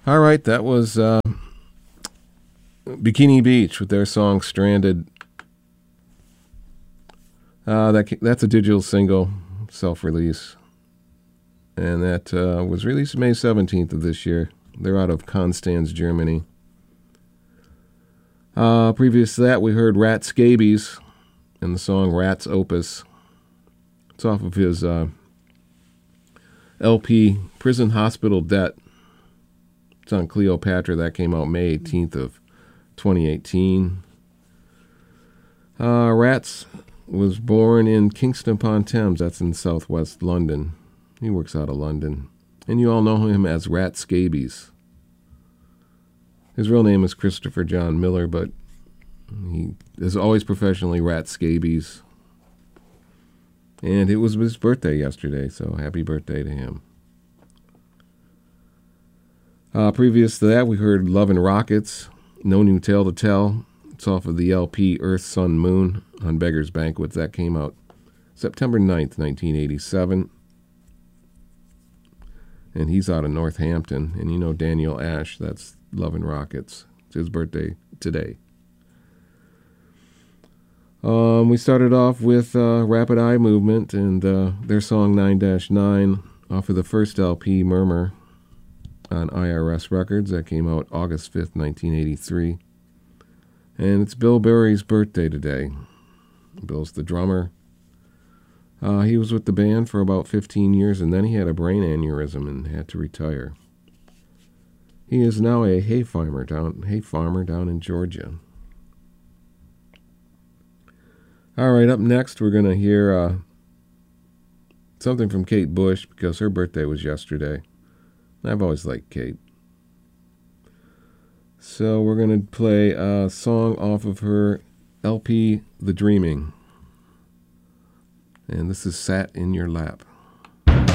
All right, that was Bikini Beach with their song Stranded. That's a digital single, self-release. And that was released May 17th of this year. They're out of Konstanz, Germany. Previous to that, we heard Rat Scabies and the song Rat's Opus. It's off of his LP, Prison Hospital Debt. It's on Cleopatra. That came out May 18th of 2018. Rats was born in Kingston upon Thames. That's in southwest London. He works out of London. And you all know him as Rat Scabies. His real name is Christopher John Miller, but he is always professionally Rat Scabies. And it was his birthday yesterday, so happy birthday to him. Previous to that, we heard Love and Rockets, No New Tale to Tell. It's off of the LP Earth, Sun, Moon on Beggar's Banquet. That came out September 9th, 1987. And he's out of Northampton. And you know Daniel Ash, that's Love and Rockets. It's his birthday today. We started off with Rapid Eye Movement and their song 9-9 off of the first LP, Murmur, on IRS Records. That came out August 5th, 1983. And it's Bill Berry's birthday today. Bill's the drummer. He was with the band for about 15 years, and then he had a brain aneurysm and had to retire. He is now a hay farmer down in Georgia. All right, up next we're going to hear something from Kate Bush because her birthday was yesterday. I've always liked Kate. So we're going to play a song off of her LP, The Dreaming. And this is Sat in Your Lap.